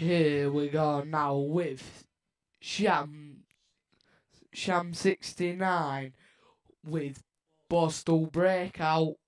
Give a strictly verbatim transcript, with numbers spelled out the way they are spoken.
Here we go now with Sham Sham sixty-nine with Postal Breakout.